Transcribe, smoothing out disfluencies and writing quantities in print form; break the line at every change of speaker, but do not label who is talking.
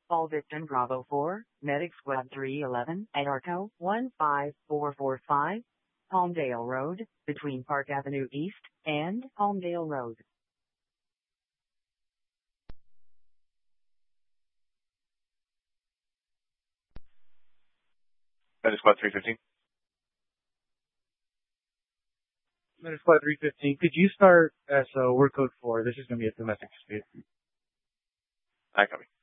Paul Victor Bravo 4, Medic Squad 311, Arco 15445, Palmdale Road, between Park Avenue East and Palmdale Road.
Medic Squad 315.
Medic Squad 315, could you start as word code 4? This is going to be a domestic dispute.
I copy.